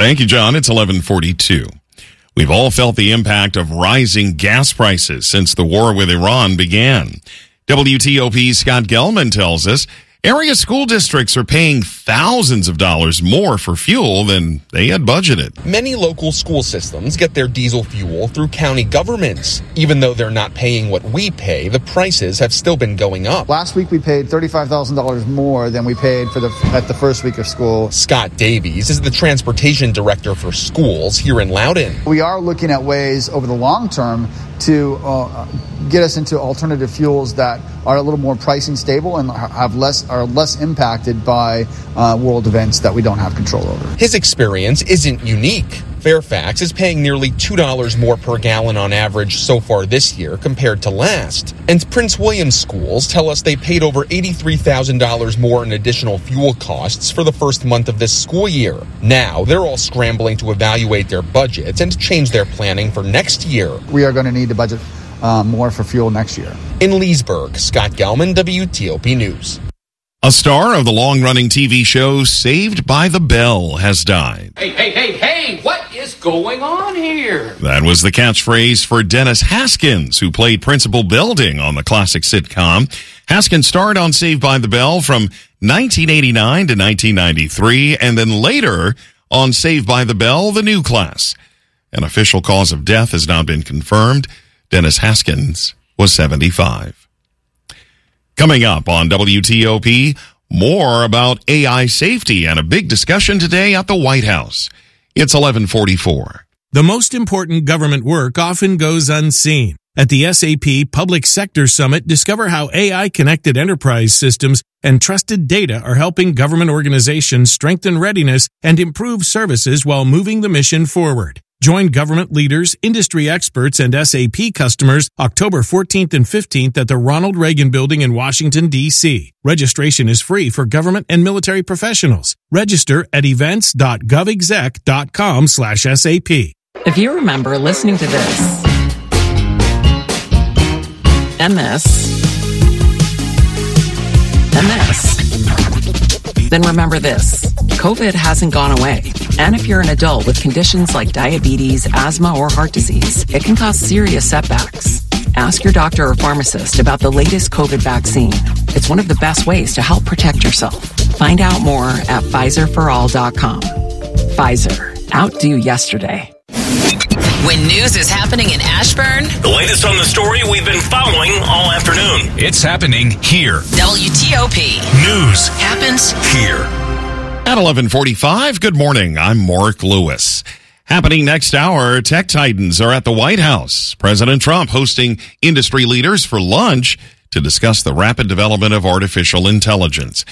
Thank you, John. It's 11:42. We've all felt the impact of rising gas prices since the war with Iran began. WTOP's Scott Gelman tells us area school districts are paying thousands of dollars more for fuel than they had budgeted. Many local school systems get their diesel fuel through county governments. Even though they're not paying what we pay, the prices have still been going up. Last week we paid $35,000 more than we paid at the first week of school. Scott Davies is the transportation director for schools here in Loudon. We are looking at ways over the long term to get us into alternative fuels that are a little more pricing stable and are less impacted by world events that we don't have control over. His experience isn't unique. Fairfax is paying nearly $2 more per gallon on average so far this year compared to last. And Prince William schools tell us they paid over $83,000 more in additional fuel costs for the first month of this school year. Now, they're all scrambling to evaluate their budgets and change their planning for next year. We are going to need to budget more for fuel next year. In Leesburg, Scott Gelman, WTOP News. A star of the long-running TV show Saved by the Bell has died. Hey, what is going on here? That was the catchphrase for Dennis Haskins, who played Principal Belding on the classic sitcom. Haskins starred on Saved by the Bell from 1989 to 1993, and then later on Saved by the Bell, The New Class. An official cause of death has not been confirmed. Dennis Haskins was 75. Coming up on WTOP, more about AI safety and a big discussion today at the White House. It's 11:44. The most important government work often goes unseen. At the SAP Public Sector Summit, discover how AI-connected enterprise systems and trusted data are helping government organizations strengthen readiness and improve services while moving the mission forward. Join government leaders, industry experts, and SAP customers October 14th and 15th at the Ronald Reagan Building in Washington, D.C. Registration is free for government and military professionals. Register at events.govexec.com/SAP. If you remember listening to this, and this, and this, then remember this. COVID hasn't gone away. And if you're an adult with conditions like diabetes, asthma, or heart disease, it can cause serious setbacks. Ask your doctor or pharmacist about the latest COVID vaccine. It's one of the best ways to help protect yourself. Find out more at PfizerForAll.com. Pfizer. Outdo yesterday. When news is happening in Ashburn, the latest on the story we've been following all afternoon. It's happening here. WTOP. News happens here. At 11:45, good morning. I'm Mark Lewis. Happening next hour, tech titans are at the White House. President Trump hosting industry leaders for lunch to discuss the rapid development of artificial intelligence.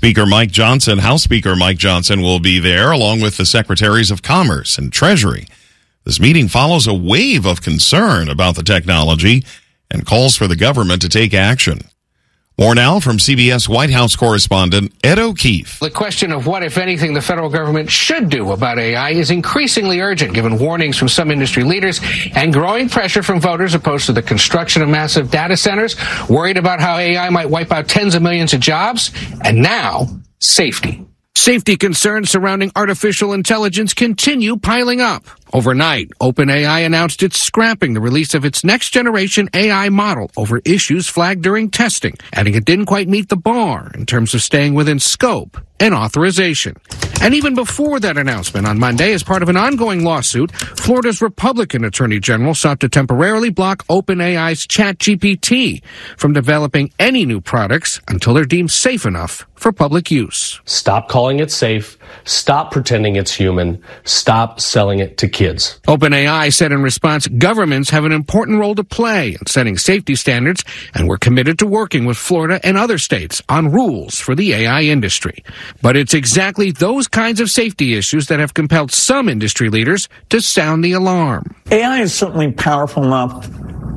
House Speaker Mike Johnson will be there along with the Secretaries of Commerce and Treasury. This meeting follows a wave of concern about the technology and calls for the government to take action. More now from CBS White House correspondent Ed O'Keefe. The question of what, if anything, the federal government should do about AI is increasingly urgent, given warnings from some industry leaders and growing pressure from voters opposed to the construction of massive data centers, worried about how AI might wipe out tens of millions of jobs, and now, safety. Safety concerns surrounding artificial intelligence continue piling up. Overnight, OpenAI announced it's scrapping the release of its next-generation AI model over issues flagged during testing, adding it didn't quite meet the bar in terms of staying within scope and authorization. And even before that announcement on Monday, as part of an ongoing lawsuit, Florida's Republican Attorney General sought to temporarily block OpenAI's ChatGPT from developing any new products until they're deemed safe enough for public use. Stop calling it safe. Stop pretending it's human. Stop selling it to kids. OpenAI said in response, governments have an important role to play in setting safety standards, and we're committed to working with Florida and other states on rules for the AI industry. But it's exactly those kinds of safety issues that have compelled some industry leaders to sound the alarm. AI is certainly powerful enough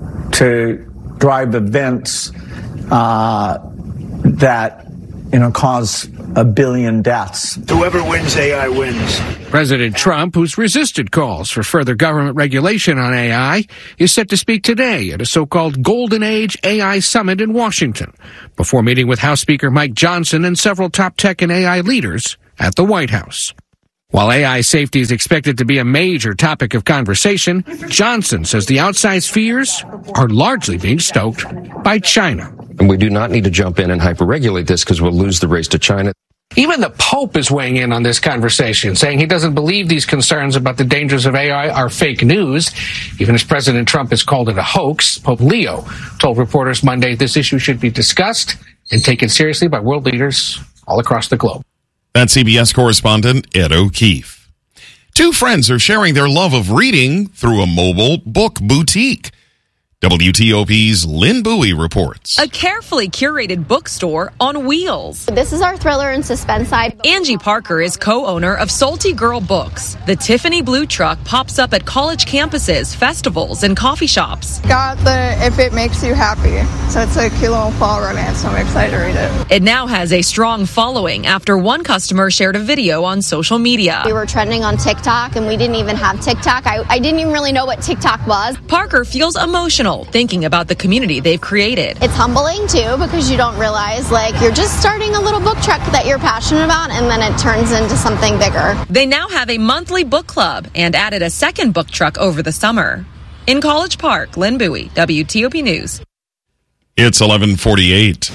to drive events that cause 1 billion deaths. Whoever wins AI wins. President Trump, who's resisted calls for further government regulation on AI, is set to speak today at a so-called Golden Age AI Summit in Washington, before meeting with House Speaker Mike Johnson and several top tech and AI leaders at the White House. While AI safety is expected to be a major topic of conversation, Johnson says the outsized fears are largely being stoked by China. And we do not need to jump in and hyper-regulate this because we'll lose the race to China. Even the Pope is weighing in on this conversation, saying he doesn't believe these concerns about the dangers of AI are fake news. Even as President Trump has called it a hoax, Pope Leo told reporters Monday this issue should be discussed and taken seriously by world leaders all across the globe. That's CBS correspondent Ed O'Keefe. Two friends are sharing their love of reading through a mobile book boutique. WTOP's Lynn Bowie reports. A carefully curated bookstore on wheels. This is our thriller and suspense side. Angie Parker is co-owner of Salty Girl Books. The Tiffany blue truck pops up at college campuses, festivals, and coffee shops. Got the If It Makes You Happy. So it's a cute little fall romance, so I'm excited to read it. It now has a strong following after one customer shared a video on social media. We were trending on TikTok, and we didn't even have TikTok. I didn't even really know what TikTok was. Parker feels emotional thinking about the community they've created. It's humbling too, because you don't realize you're just starting a little book truck that you're passionate about, and then it turns into something bigger. They now have a monthly book club and added a second book truck over the summer. In College Park, Lynn Bowie, WTOP News. It's 11:48.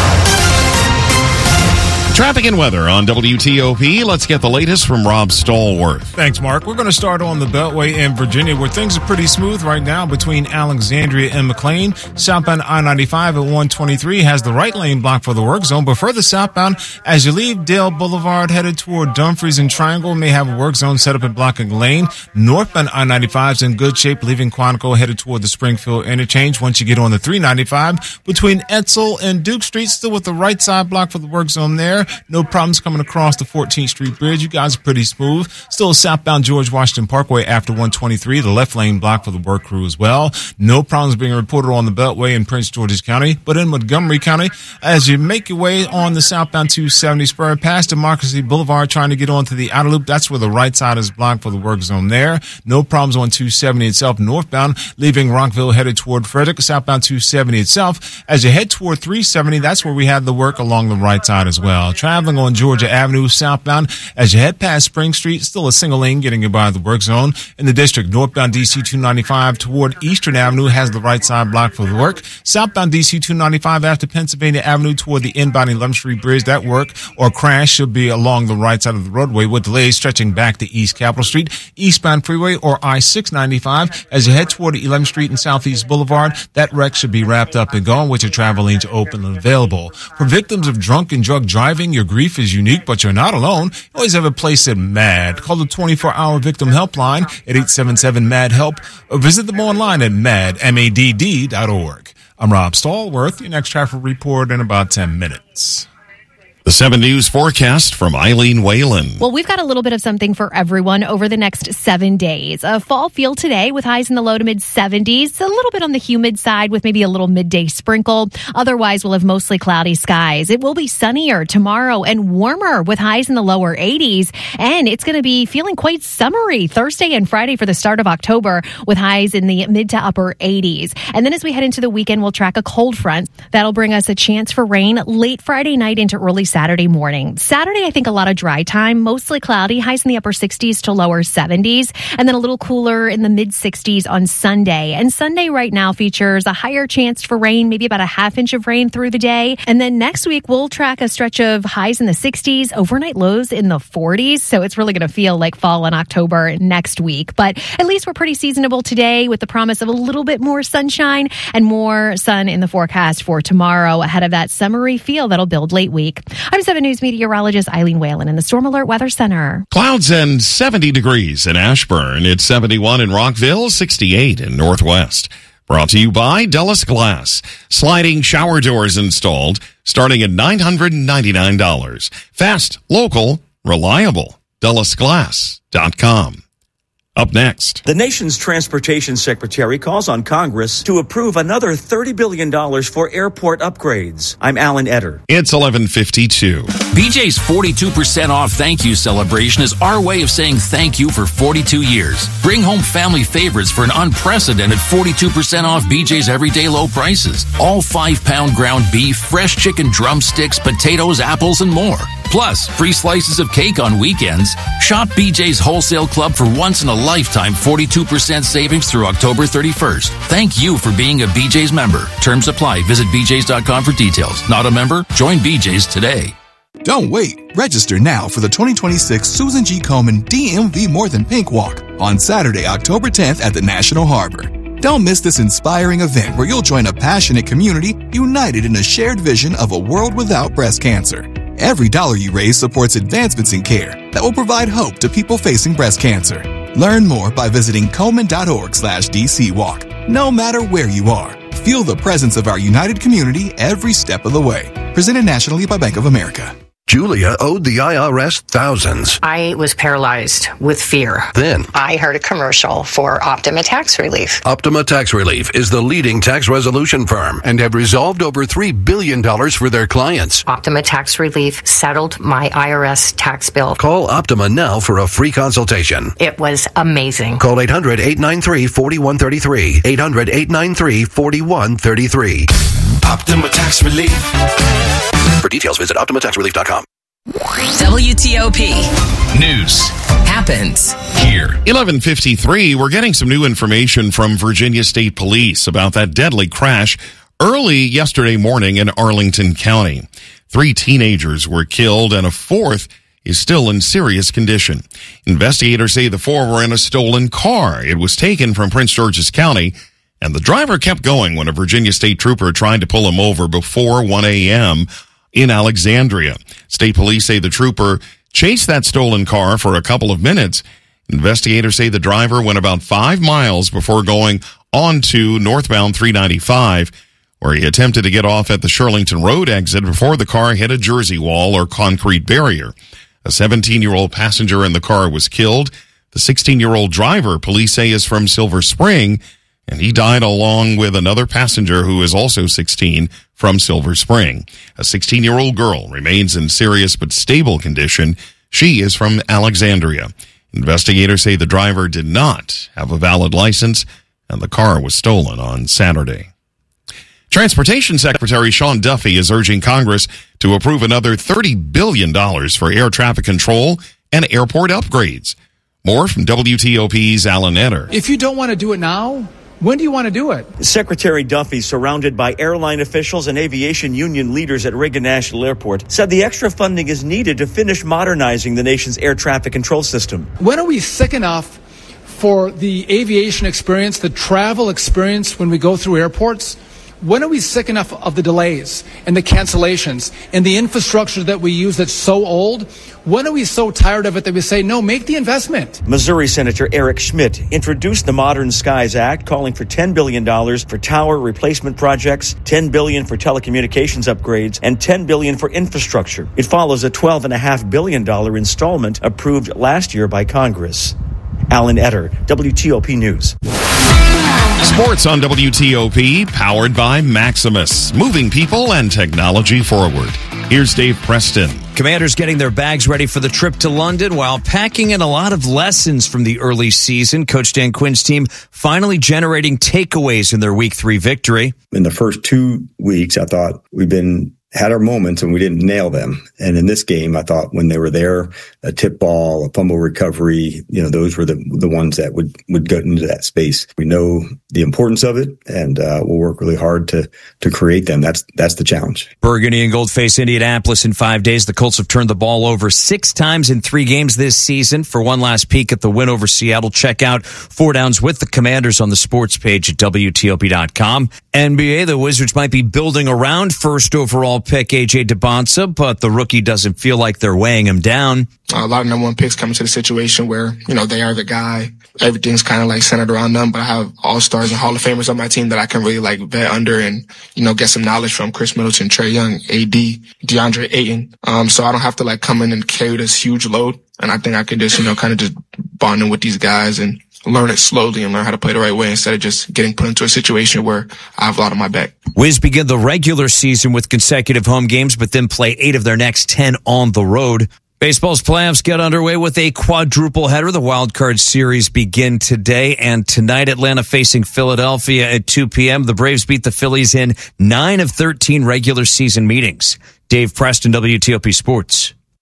Traffic and weather on WTOP. Let's get the latest from Rob Stallworth. Thanks, Mark. We're going to start on the Beltway in Virginia, where things are pretty smooth right now between Alexandria and McLean. Southbound I-95 at 123 has the right lane blocked for the work zone, but further southbound, as you leave Dale Boulevard headed toward Dumfries and Triangle, may have a work zone set up and blocking lane. Northbound I-95 is in good shape, leaving Quantico headed toward the Springfield interchange. Once you get on the 395 between Edsel and Duke Street, still with the right side blocked for the work zone there. No problems coming across the 14th Street Bridge. You guys are pretty smooth. Still southbound George Washington Parkway after 123. The left lane blocked for the work crew as well. No problems being reported on the Beltway in Prince George's County. But in Montgomery County, as you make your way on the southbound 270 spur past Democracy Boulevard trying to get onto the outer loop, that's where the right side is blocked for the work zone there. No problems on 270 itself northbound, leaving Rockville headed toward Frederick. Southbound 270 itself. As you head toward 370, that's where we had the work along the right side as well. Traveling on Georgia Avenue southbound as you head past Spring Street, still a single lane getting you by the work zone. In the district, northbound DC 295 toward Eastern Avenue has the right side blocked for the work. Southbound DC 295 after Pennsylvania Avenue toward the inbound 11th Street Bridge, that work or crash should be along the right side of the roadway with delays stretching back to East Capitol Street. Eastbound Freeway or I-695 as you head toward 11th Street and Southeast Boulevard, that wreck should be wrapped up and gone with your travel lanes open and available. For victims of drunk and drug driving, your grief is unique, but you're not alone. You always have a place at MAD. Call the 24-hour victim helpline at 877-MAD-HELP or visit them online at madd.org. I'm Rob Stallworth. Your next traffic report in about 10 minutes. The 7 News forecast from Eileen Whalen. Well, we've got a little bit of something for everyone over the next 7 days. A fall feel today with highs in the low to mid 70s. A little bit on the humid side with maybe a little midday sprinkle. Otherwise, we'll have mostly cloudy skies. It will be sunnier tomorrow and warmer with highs in the lower 80s. And it's going to be feeling quite summery Thursday and Friday for the start of October with highs in the mid to upper 80s. And then as we head into the weekend, we'll track a cold front. That'll bring us a chance for rain late Friday night into early Saturday morning. Saturday, I think a lot of dry time, mostly cloudy, highs in the upper 60s to lower 70s, and then a little cooler in the mid 60s on Sunday. And Sunday right now features a higher chance for rain, maybe about a half inch of rain through the day. And then next week, we'll track a stretch of highs in the 60s, overnight lows in the 40s. So it's really going to feel like fall in October next week. But at least we're pretty seasonable today with the promise of a little bit more sunshine and more sun in the forecast for tomorrow ahead of that summery feel that'll build late week. I'm 7 News meteorologist Eileen Whalen in the Storm Alert Weather Center. Clouds and 70 degrees in Ashburn. It's 71 in Rockville, 68 in Northwest. Brought to you by Dulles Glass. Sliding shower doors installed starting at $999. Fast, local, reliable. DullesGlass.com. Up next. The nation's transportation secretary calls on Congress to approve another $30 billion for airport upgrades. I'm Alan Etter. It's 11:52. BJ's 42% off thank you celebration is our way of saying thank you for 42 years. Bring home family favorites for an unprecedented 42% off BJ's everyday low prices. All 5-pound ground beef, fresh chicken drumsticks, potatoes, apples, and more. Plus, free slices of cake on weekends. Shop BJ's Wholesale Club for once-in-a-lifetime 42% savings through October 31st. Thank you for being a BJ's member. Terms apply. Visit bjs.com for details. Not a member? Join BJ's today. Don't wait. Register now for the 2026 Susan G. Komen DMV More Than Pink Walk on Saturday, October 10th at the National Harbor. Don't miss this inspiring event where you'll join a passionate community united in a shared vision of a world without breast cancer. Every dollar you raise supports advancements in care that will provide hope to people facing breast cancer. Learn more by visiting Komen.org/DCWalk. No matter where you are, feel the presence of our united community every step of the way. Presented nationally by Bank of America. Julia owed the IRS thousands. I was paralyzed with fear. Then I heard a commercial for Optima Tax Relief. Optima Tax Relief is the leading tax resolution firm and have resolved over $3 billion for their clients. Optima Tax Relief settled my IRS tax bill. Call Optima now for a free consultation. It was amazing. Call 800-893-4133. 800-893-4133. Optima Tax Relief. For details, visit OptimaTaxRelief.com. WTOP. News happens here. 11:53. We're getting some new information from Virginia State Police about that deadly crash early yesterday morning in Arlington County. 3 teenagers were killed and a 4th is still in serious condition. Investigators say the 4 were in a stolen car. It was taken from Prince George's County, and the driver kept going when a Virginia State trooper tried to pull him over before 1 a.m. in Alexandria. State police say the trooper chased that stolen car for a couple of minutes. Investigators say the driver went about 5 miles before going on to northbound 395, where he attempted to get off at the Shirlington Road exit before the car hit a Jersey wall or concrete barrier. A 17-year-old passenger in the car was killed. The 16-year-old driver, police say, is from Silver Spring, and he died along with another passenger who is also 16 from Silver Spring. A 16-year-old girl remains in serious but stable condition. She is from Alexandria. Investigators say the driver did not have a valid license, and the car was stolen on Saturday. Transportation Secretary Sean Duffy is urging Congress to approve another $30 billion for air traffic control and airport upgrades. More from WTOP's Alan Etter. If you don't want to do it now, when do you want to do it? Secretary Duffy, surrounded by airline officials and aviation union leaders at Reagan National Airport, said the extra funding is needed to finish modernizing the nation's air traffic control system. When are we sick enough for the aviation experience, the travel experience when we go through airports? When are we sick enough of the delays and the cancellations and the infrastructure that we use that's so old? When are we so tired of it that we say, no, make the investment? Missouri Senator Eric Schmidt introduced the Modern Skies Act, calling for $10 billion for tower replacement projects, $10 billion for telecommunications upgrades, and $10 billion for infrastructure. It follows a $12.5 billion installment approved last year by Congress. Alan Etter, WTOP News. Sports on WTOP, powered by Maximus, moving people and technology forward. Here's Dave Preston. Commanders getting their bags ready for the trip to London while packing in a lot of lessons from the early season. Coach Dan Quinn's team finally generating takeaways in their Week 3 victory. In the first 2 weeks, I thought had our moments and we didn't nail them. And in this game, I thought when they were there, a tip ball, a fumble recovery, those were the ones that would go into that space. We know the importance of it, and we'll work really hard to create them. That's the challenge. Burgundy and Gold face Indianapolis in 5 days. The Colts have turned the ball over 6 times in 3 games this season. For one last peek at the win over Seattle, check out 4 Downs with the Commanders on the sports page at WTOP.com. NBA, the Wizards might be building around first overall pick A.J. Debonsa, but the rookie doesn't feel like they're weighing him down. A lot of number 1 picks come into the situation where, they are the guy. Everything's kind of centered around them, but I have all-stars and Hall of Famers on my team that I can really vet under and, get some knowledge from. Chris Middleton, Trae Young, AD, DeAndre Ayton. So I don't have to come in and carry this huge load. And I think I can just, kind of just bond in with these guys and learn it slowly and learn how to play the right way instead of just getting put into a situation where I have a lot on my back. Wiz begin the regular season with consecutive home games, but then play 8 of their next 10 on the road. Baseball's playoffs get underway with a quadruple header. The wild card series begin today and tonight. Atlanta facing Philadelphia at 2 p.m. The Braves beat the Phillies in 9 of 13 regular season meetings. Dave Preston, WTOP Sports.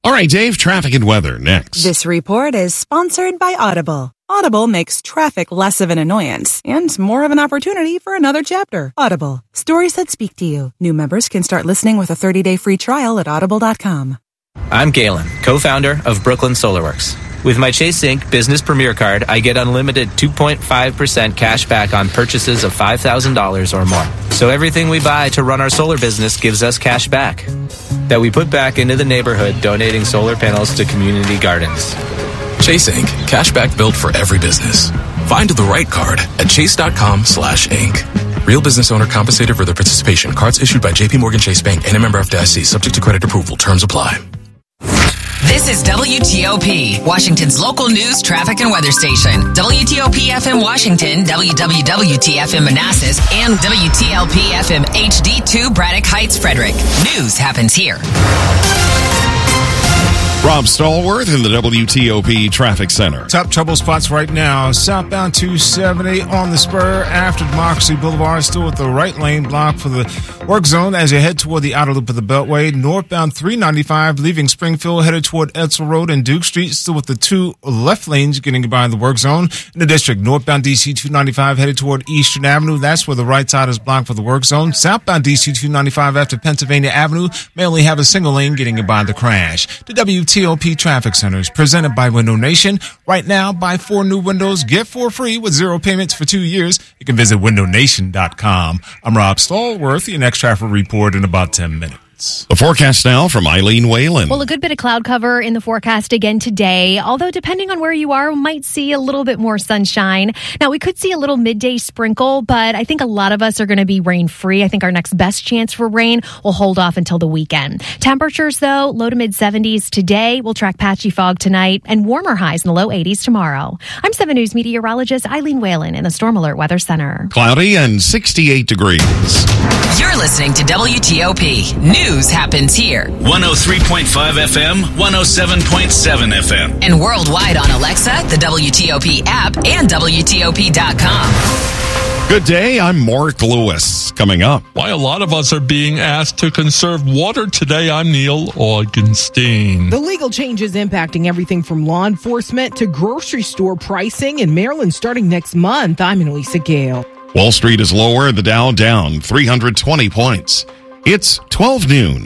All right, Dave, traffic and weather next. This report is sponsored by Audible. Audible makes traffic less of an annoyance and more of an opportunity for another chapter. Audible. Stories that speak to you. New members can start listening with a 30-day free trial at audible.com. I'm Galen, co-founder of Brooklyn SolarWorks. With my Chase Inc. Business Premier Card, I get unlimited 2.5% cash back on purchases of $5,000 or more. So everything we buy to run our solar business gives us cash back that we put back into the neighborhood, donating solar panels to community gardens. Chase Inc. Cashback built for every business. Find the right card at chase.com/Inc. Real business owner compensated for their participation. Cards issued by JPMorgan Chase Bank and a member FDIC. Subject to credit approval. Terms apply. This is WTOP, Washington's local news, traffic, and weather station. WTOP-FM Washington, WWWT-FM Manassas, and WTLP-FM HD2 Braddock Heights, Frederick. News happens here. Rob Stallworth in the WTOP Traffic Center. Top trouble spots right now. Southbound 270 on the spur after Democracy Boulevard, still with the right lane blocked for the work zone as you head toward the outer loop of the Beltway. Northbound 395 leaving Springfield, headed toward Edsel Road and Duke Street, still with the two left lanes getting by the work zone. In the district, northbound DC 295 headed toward Eastern Avenue. That's where the right side is blocked for the work zone. Southbound DC 295 after Pennsylvania Avenue may only have a single lane getting by the crash. The WTOP Traffic Centers presented by Window Nation. Right now, buy 4 new windows, get 4 free with 0 payments for 2 years. You can visit windownation.com. I'm Rob Stallworth. Your next traffic report in about 10 minutes. The forecast now from Eileen Whalen. Well, a good bit of cloud cover in the forecast again today, although depending on where you are, we might see a little bit more sunshine. Now, we could see a little midday sprinkle, but I think a lot of us are going to be rain-free. I think our next best chance for rain will hold off until the weekend. Temperatures, though, low to mid-70s today. We'll track patchy fog tonight and warmer highs in the low 80s tomorrow. I'm 7 News meteorologist Eileen Whalen in the Storm Alert Weather Center. Cloudy and 68 degrees. You're listening to WTOP. News happens here. 103.5 FM, 107.7 FM. And worldwide on Alexa, the WTOP app, and WTOP.com. Good day, I'm Mark Lewis. Coming up. Why a lot of us are being asked to conserve water today, I'm Neil Augenstein. The legal changes impacting everything from law enforcement to grocery store pricing in Maryland starting next month. I'm Elisa Gale. Wall Street is lower, the Dow down 320 points. It's 12 noon.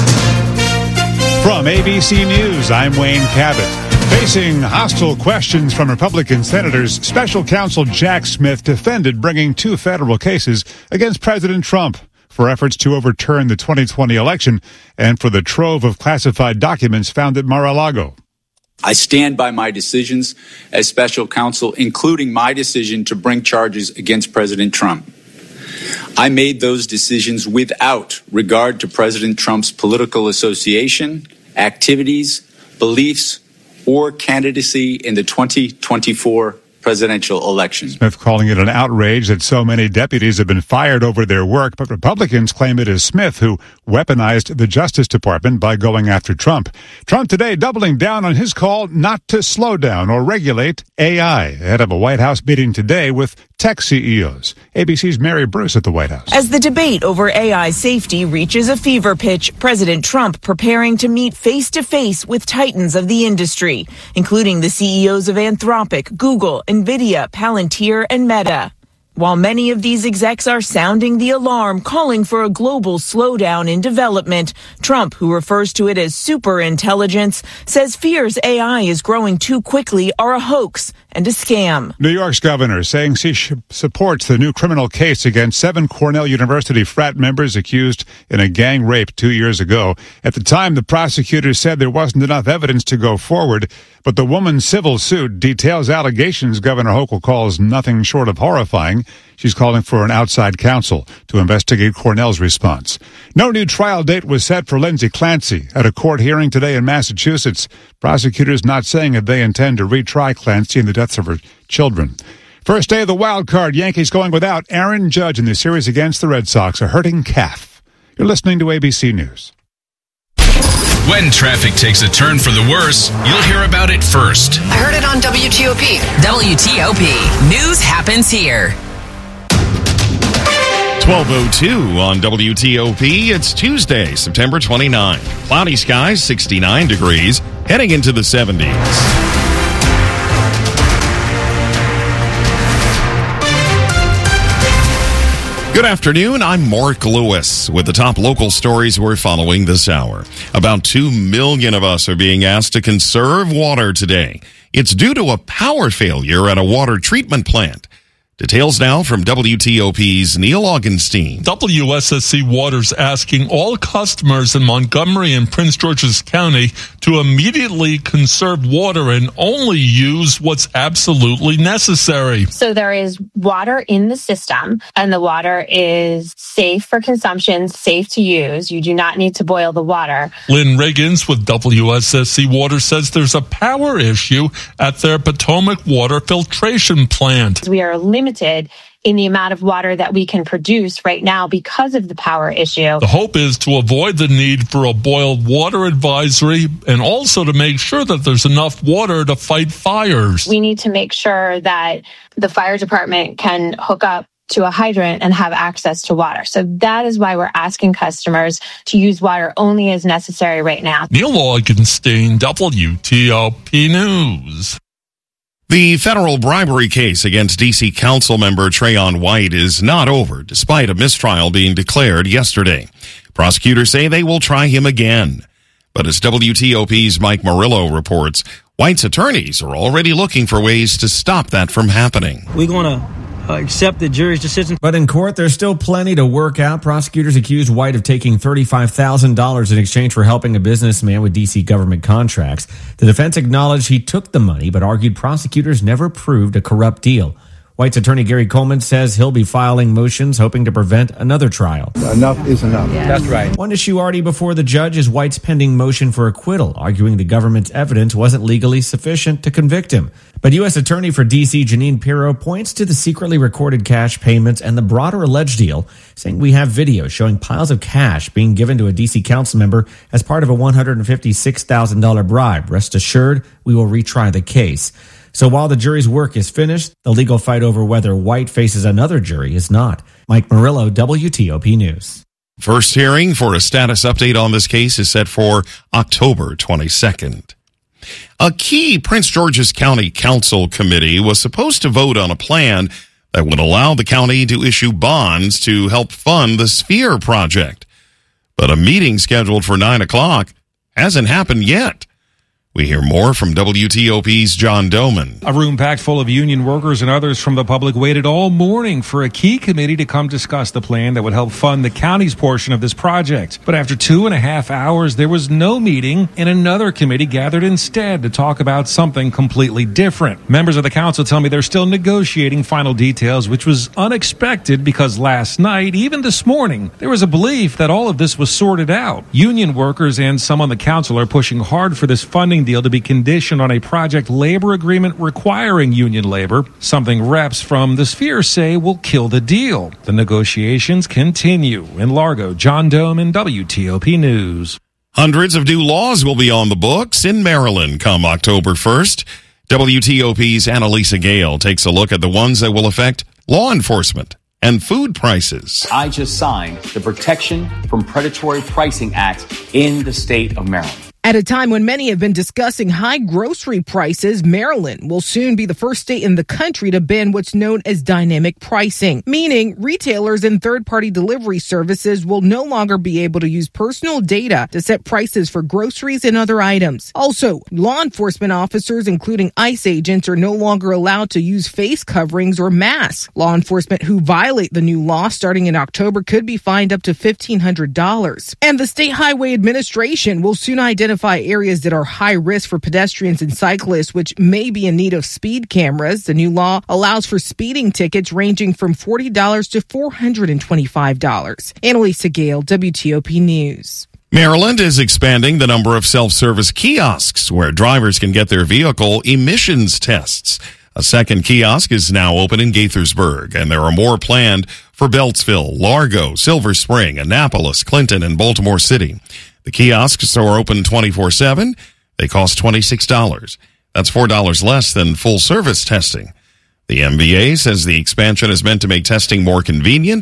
From ABC News, I'm Wayne Cabot. Facing hostile questions from Republican senators, Special Counsel Jack Smith defended bringing 2 federal cases against President Trump for efforts to overturn the 2020 election and for the trove of classified documents found at Mar-a-Lago. I stand by my decisions as special counsel, including my decision to bring charges against President Trump. I made those decisions without regard to President Trump's political association, activities, beliefs, or candidacy in the 2024 presidential election. Smith calling it an outrage that so many deputies have been fired over their work, but Republicans claim it is Smith who weaponized the Justice Department by going after Trump. Trump today doubling down on his call not to slow down or regulate AI ahead of a White House meeting today with tech CEOs. ABC's Mary Bruce at the White House. As the debate over AI safety reaches a fever pitch, President Trump preparing to meet face-to-face with titans of the industry, including the CEOs of Anthropic, Google, NVIDIA, Palantir, and Meta. While many of these execs are sounding the alarm, calling for a global slowdown in development, Trump, who refers to it as superintelligence, says fears AI is growing too quickly are a hoax and a scam. New York's governor saying she supports the new criminal case against 7 Cornell University frat members accused in a gang rape 2 years ago. At the time, the prosecutors said there wasn't enough evidence to go forward, but the woman's civil suit details allegations Governor Hochul calls nothing short of horrifying. She's calling for an outside counsel to investigate Cornell's response. No new trial date was set for Lindsay Clancy at a court hearing today in Massachusetts. Prosecutors not saying if they intend to retry Clancy in the deaths of her children. First day of the wild card, Yankees going without Aaron Judge in the series against the Red Sox, a hurting calf. You're listening to ABC News. When traffic takes a turn for the worse, you'll hear about it first. I heard it on WTOP. WTOP. News happens here. 12:02 on WTOP. It's Tuesday, September 29. Cloudy skies, 69 degrees, heading into the 70s. Good afternoon. I'm Mark Lewis with the top local stories we're following this hour. About 2 million of us are being asked to conserve water today. It's due to a power failure at a water treatment plant. Details now from WTOP's Neil Augenstein. WSSC Water's asking all customers in Montgomery and Prince George's County to immediately conserve water and only use what's absolutely necessary. So there is water in the system, and the water is safe for consumption, safe to use. You do not need to boil the water. Lynn Riggins with WSSC Water says there's a power issue at their Potomac water filtration plant. We are limited in the amount of water that we can produce right now because of the power issue. The hope is to avoid the need for a boiled water advisory and also to make sure that there's enough water to fight fires. We need to make sure that the fire department can hook up to a hydrant and have access to water. So that is why we're asking customers to use water only as necessary right now. Neil Augenstein, WTOP News. The federal bribery case against D.C. Council member Trayon White is not over, despite a mistrial being declared yesterday. Prosecutors say they will try him again. But as WTOP's Mike Murillo reports, White's attorneys are already looking for ways to stop that from happening. We're going to accept the jury's decision. But in court, there's still plenty to work out. Prosecutors accused White of taking $35,000 in exchange for helping a businessman with D.C. government contracts. The defense acknowledged he took the money, but argued prosecutors never proved a corrupt deal. White's attorney Gary Coleman says he'll be filing motions hoping to prevent another trial. Enough is enough. Yeah. That's right. One issue already before the judge is White's pending motion for acquittal, arguing the government's evidence wasn't legally sufficient to convict him. But U.S. Attorney for D.C. Janine Pirro points to the secretly recorded cash payments and the broader alleged deal, saying we have video showing piles of cash being given to a D.C. council member as part of a $156,000 bribe. Rest assured, we will retry the case. So while the jury's work is finished, the legal fight over whether White faces another jury is not. Mike Murillo, WTOP News. First hearing for a status update on this case is set for October 22nd. A key Prince George's County Council committee was supposed to vote on a plan that would allow the county to issue bonds to help fund the Sphere project. But a meeting scheduled for 9 o'clock hasn't happened yet. We hear more from WTOP's John Doman. A room packed full of union workers and others from the public waited all morning for a key committee to come discuss the plan that would help fund the county's portion of this project. But after 2.5 hours, there was no meeting, and another committee gathered instead to talk about something completely different. Members of the council tell me they're still negotiating final details, which was unexpected because last night, even this morning, there was a belief that all of this was sorted out. Union workers and some on the council are pushing hard for this funding deal to be conditioned on a project labor agreement requiring union labor, something reps from the Sphere say will kill the deal. The negotiations continue. In Largo, John Doman, WTOP News. Hundreds of new laws will be on the books in Maryland come October 1st. WTOP's Annalisa Gale takes a look at the ones that will affect law enforcement and food prices. I just signed the Protection from Predatory Pricing Act in the state of Maryland. At a time when many have been discussing high grocery prices, Maryland will soon be the first state in the country to ban what's known as dynamic pricing, meaning retailers and third-party delivery services will no longer be able to use personal data to set prices for groceries and other items. Also, law enforcement officers, including ICE agents, are no longer allowed to use face coverings or masks. Law enforcement who violate the new law starting in October could be fined up to $1,500. And the State Highway Administration will soon identify areas that are high risk for pedestrians and cyclists, which may be in need of speed cameras. The new law allows for speeding tickets ranging from $40 to $425. Annalisa Gale, WTOP News. Maryland is expanding the number of self-service kiosks where drivers can get their vehicle emissions tests. A second kiosk is now open in Gaithersburg, and there are more planned for Beltsville, Largo, Silver Spring, Annapolis, Clinton, and Baltimore City. The kiosks are open 24/7. They cost $26. That's $4 less than full-service testing. The MBA says the expansion is meant to make testing more convenient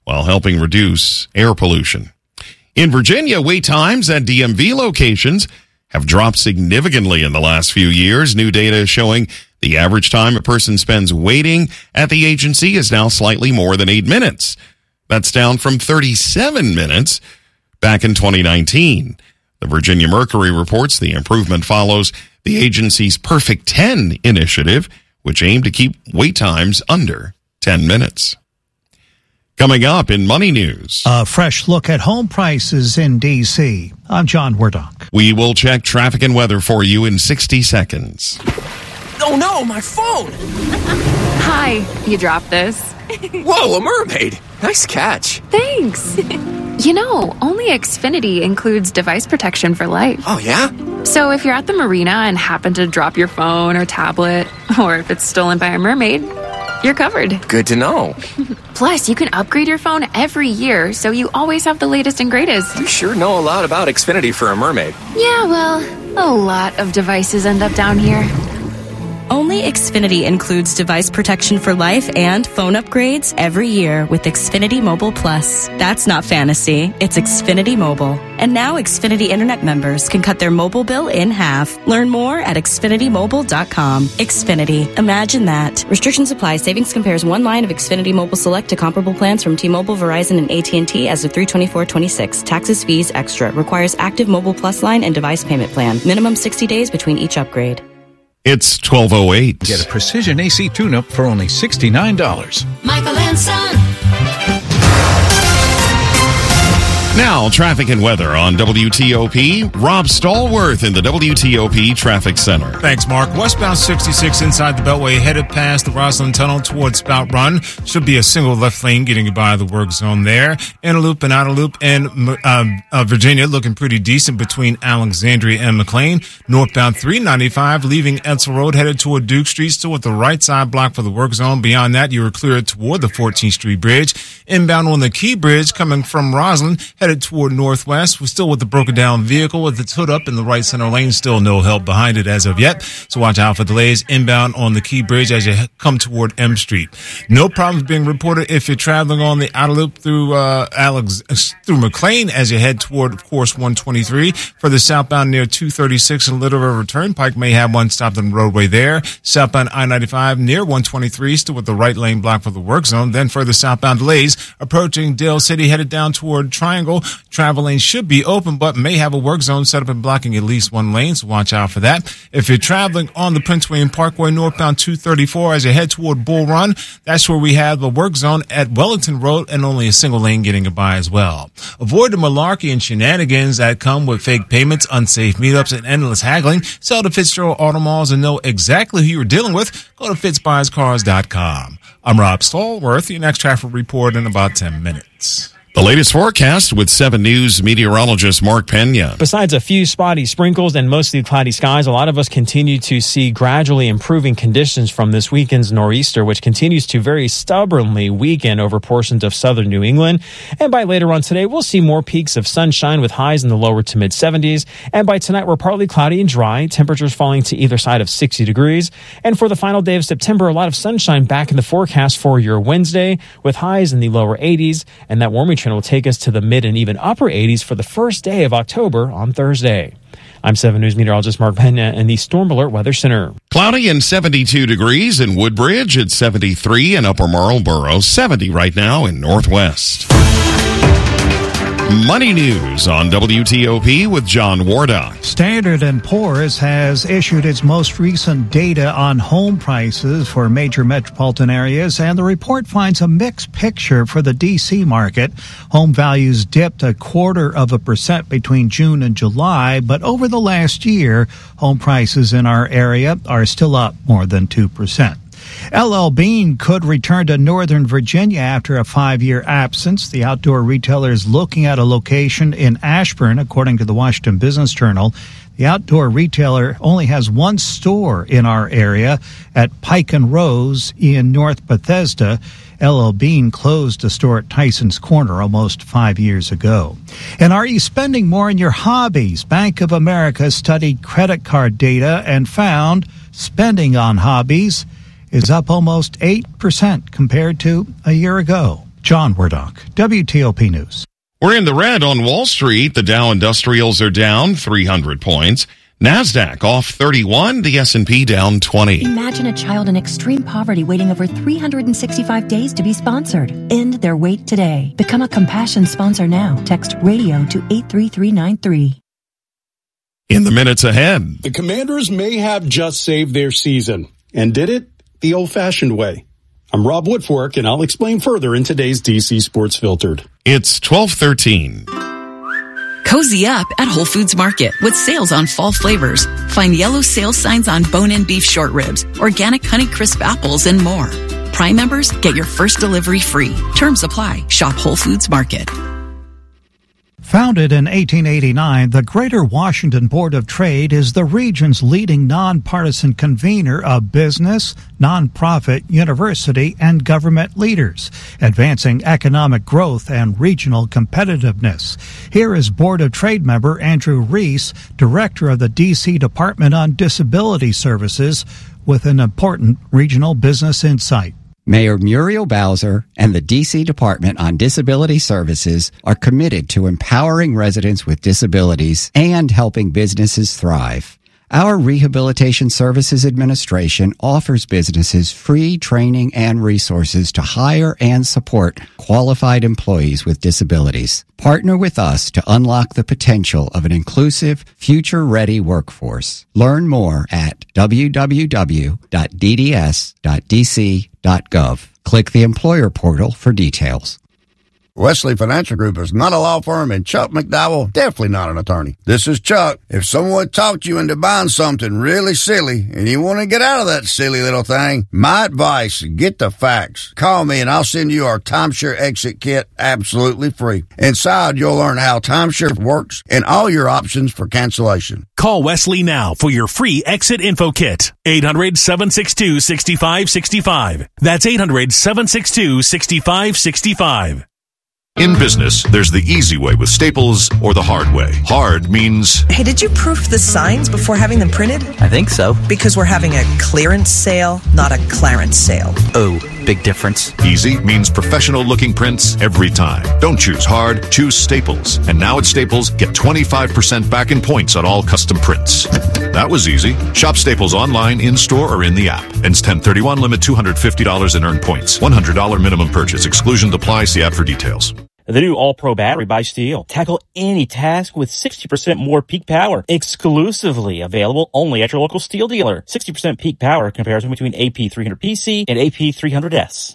while helping reduce air pollution. In Virginia, wait times at DMV locations have dropped significantly in the last few years. New data is showing the average time a person spends waiting at the agency is now slightly more than 8 minutes. That's down from 37 minutes back in 2019. The Virginia Mercury reports the improvement follows the agency's Perfect 10 initiative, which aimed to keep wait times under 10 minutes. Coming up in Money News. A fresh look at home prices in D.C. I'm John Wardock. We will check traffic and weather for you in 60 seconds. Oh no, my phone! Hi, you dropped this. Whoa, a mermaid! Nice catch. Thanks. You know, only Xfinity includes device protection for life. Oh, yeah? So if you're at the marina and happen to drop your phone or tablet, or if it's stolen by a mermaid, you're covered. Good to know. Plus, you can upgrade your phone every year, so you always have the latest and greatest. You sure know a lot about Xfinity for a mermaid. Yeah, well, a lot of devices end up down here. Only Xfinity includes device protection for life and phone upgrades every year with Xfinity Mobile Plus. That's not fantasy, it's Xfinity Mobile. And now Xfinity Internet members can cut their mobile bill in half. Learn more at XfinityMobile.com. Xfinity. Imagine that. Restrictions apply. Savings compares one line of Xfinity Mobile Select to comparable plans from T-Mobile, Verizon, and AT&T as of 3/24/26. Taxes, fees, extra. Requires active Mobile Plus line and device payment plan. Minimum 60 days between each upgrade. It's 12:08. Get a precision AC tune-up for only $69. Michael and Son. Now, traffic and weather on WTOP. Rob Stallworth in the WTOP Traffic Center. Thanks, Mark. Westbound 66 inside the Beltway, headed past the Roslyn Tunnel towards Spout Run. Should be a single left lane getting you by the work zone there. Inner loop and outer loop in Virginia looking pretty decent between Alexandria and McLean. Northbound 395 leaving Edsel Road headed toward Duke Street, still at the right side block for the work zone. Beyond that, you were cleared toward the 14th Street Bridge. Inbound on the Key Bridge coming from Roslyn, headed toward Northwest. We're still with the broken down vehicle with its hood up in the right center lane. Still no help behind it as of yet. So watch out for delays inbound on the Key Bridge as you come toward M Street. No problems being reported if you're traveling on the outer loop through McLean as you head toward, of course, 123. For the southbound near 236 and Little River Turnpike may have one stopped on the roadway there. Southbound I-95 near 123, still with the right lane blocked for the work zone. Then further southbound delays approaching Dale City headed down toward Triangle. Travel lanes should be open, but may have a work zone set up and blocking at least one lane, so watch out for that. If you're traveling on the Prince William Parkway northbound 234 as you head toward Bull Run, that's where we have the work zone at Wellington Road and only a single lane getting you by as well. Avoid the malarkey and shenanigans that come with fake payments, unsafe meetups, and endless haggling. Sell to Fitzgerald Auto Malls and know exactly who you're dealing with. Go to FitzBuysCars.com. I'm Rob Stallworth. Your next traffic report in about 10 minutes. The latest forecast with 7 News meteorologist Mark Pena. Besides a few spotty sprinkles and mostly cloudy skies, a lot of us continue to see gradually improving conditions from this weekend's nor'easter, which continues to very stubbornly weaken over portions of southern New England. And by later on today, we'll see more peaks of sunshine with highs in the lower to mid 70s. And by tonight, we're partly cloudy and dry, temperatures falling to either side of 60 degrees. And for the final day of September, a lot of sunshine back in the forecast for your Wednesday with highs in the lower 80s. And that warming trend will take us to the mid and even upper 80s for the first day of October on Thursday. I'm 7 News meteorologist Mark Pena in the Storm Alert Weather Center. Cloudy and 72 degrees in Woodbridge. It's 73 in Upper Marlboro. 70 right now in Northwest. Money News on WTOP with John Wardock. Standard & Poor's has issued its most recent data on home prices for major metropolitan areas, and the report finds a mixed picture for the D.C. market. Home values dipped 0.25% between June and July, but over the last year, home prices in our area are still up more than 2%. LL Bean could return to Northern Virginia after a 5-year absence. The outdoor retailer is looking at a location in Ashburn, according to the Washington Business Journal. The outdoor retailer only has one store in our area at Pike and Rose in North Bethesda. LL Bean closed a store at Tyson's Corner almost 5 years ago. And are you spending more on your hobbies? Bank of America studied credit card data and found spending on hobbies is up almost 8% compared to a year ago. John Wardock, WTOP News. We're in the red on Wall Street. The Dow Industrials are down 300 points. NASDAQ off 31, the S&P down 20. Imagine a child in extreme poverty waiting over 365 days to be sponsored. End their wait today. Become a Compassion sponsor now. Text RADIO to 83393. In the minutes ahead. The Commanders may have just saved their season, and did it the old-fashioned way. I'm Rob Woodfork, and I'll explain further in today's DC Sports Filtered. It's 12:13. Cozy up at Whole Foods Market with sales on fall flavors. Find yellow sales signs on bone-in beef short ribs, organic Honeycrisp apples, and more. Prime members get your first delivery free. Terms apply. Shop Whole Foods Market. Founded in 1889, the Greater Washington Board of Trade is the region's leading nonpartisan convener of business, nonprofit, university, and government leaders, advancing economic growth and regional competitiveness. Here is Board of Trade member Andrew Reese, director of the D.C. Department on Disability Services, with an important regional business insight. Mayor Muriel Bowser and the D.C. Department on Disability Services are committed to empowering residents with disabilities and helping businesses thrive. Our Rehabilitation Services Administration offers businesses free training and resources to hire and support qualified employees with disabilities. Partner with us to unlock the potential of an inclusive, future-ready workforce. Learn more at www.dds.dc.gov. Click the employer portal for details. Wesley Financial Group is not a law firm, and Chuck McDowell definitely not an attorney. This is Chuck. If someone talked you into buying something really silly and you want to get out of that silly little thing, my advice, get the facts. Call me and I'll send you our timeshare exit kit absolutely free. Inside, you'll learn how timeshare works and all your options for cancellation. Call Wesley now for your free exit info kit. 800-762-6565. That's 800-762-6565. In business, there's the easy way with Staples or the hard way. Hard means... Hey, did you proof the signs before having them printed? I think so. Because we're having a clearance sale, not a clarence sale. Oh, big difference. Easy means professional-looking prints every time. Don't choose hard, choose Staples. And now at Staples, get 25% back in points on all custom prints. That was easy. Shop Staples online, in-store, or in the app. Ends 10/31, limit $250 in earned points. $100 minimum purchase. Exclusion apply. See app for details. The new All-Pro battery by Steel. Tackle any task with 60% more peak power. Exclusively available only at your local Steel dealer. 60% peak power comparison between AP300PC and AP300S.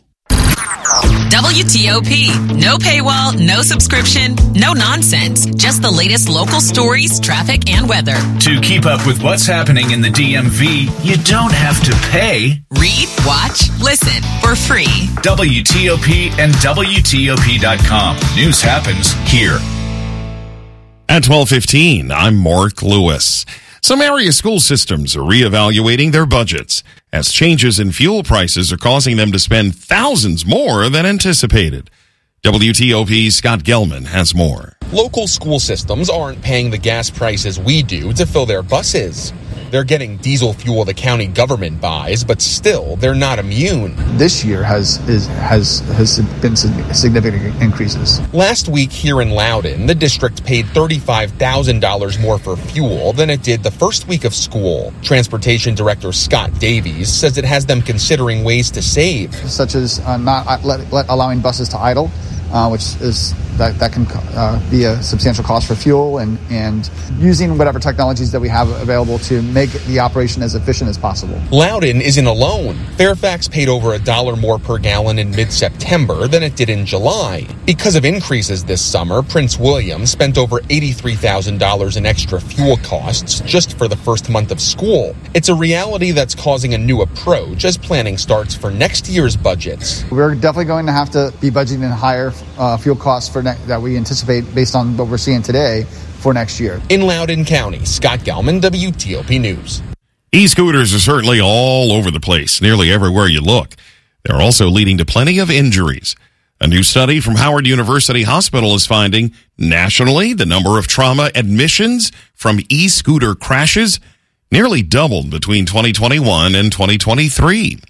WTOP. No paywall, no subscription, no nonsense. Just the latest local stories, traffic, and weather. To keep up with what's happening in the DMV, you don't have to pay. Read, watch, listen for free. WTOP and WTOP.com. News happens here. At 12:15, I'm Mark Lewis. Some area school systems are reevaluating their budgets as changes in fuel prices are causing them to spend thousands more than anticipated. WTOP's Scott Gelman has more. Local school systems aren't paying the gas prices we do to fill their buses. They're getting diesel fuel the county government buys, but still, they're not immune. This year has been significant increases. Last week here in Loudoun, the district paid $35,000 more for fuel than it did the first week of school. Transportation Director Scott Davies says it has them considering ways to save. Such as not allowing buses to idle, which is that can be a substantial cost for fuel, and using whatever technologies that we have available to make the operation as efficient as possible. Loudoun isn't alone. Fairfax paid over $1 more per gallon in mid-September than it did in July. Because of increases this summer, Prince William spent over $83,000 in extra fuel costs just for the first month of school. It's a reality that's causing a new approach as planning starts for next year's budgets. We're definitely going to have to be budgeting higher fuel costs that we anticipate based on what we're seeing today for next year. In Loudoun County, Scott Gelman, WTOP News. E-scooters are certainly all over the place, nearly everywhere you look. They're also leading to plenty of injuries. A new study from Howard University Hospital is finding nationally the number of trauma admissions from e-scooter crashes nearly doubled between 2021 and 2023.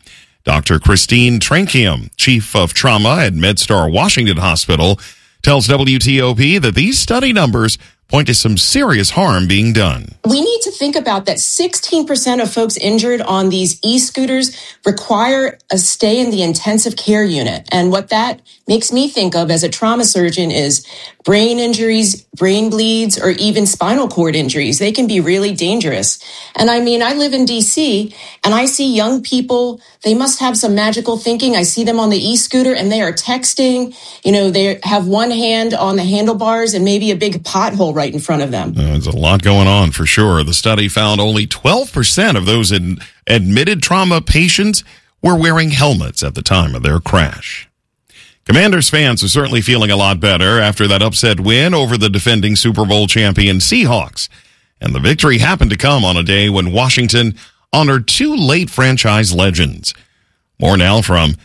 Dr. Christine Trankium, chief of trauma at MedStar Washington Hospital, tells WTOP that these study numbers point to some serious harm being done. We need to think about that 16% of folks injured on these e-scooters require a stay in the intensive care unit. And what that makes me think of as a trauma surgeon is brain injuries, brain bleeds, or even spinal cord injuries. They can be really dangerous. And I mean, I live in DC and I see young people, they must have some magical thinking. I see them on the e-scooter and they are texting. You know, they have one hand on the handlebars and maybe a big pothole right in front of them. There's a lot going on for sure. The study found only 12% of those admitted trauma patients were wearing helmets at the time of their crash. Commanders fans are certainly feeling a lot better after that upset win over the defending Super Bowl champion Seahawks. And the victory happened to come on a day when Washington honored two late franchise legends. More now from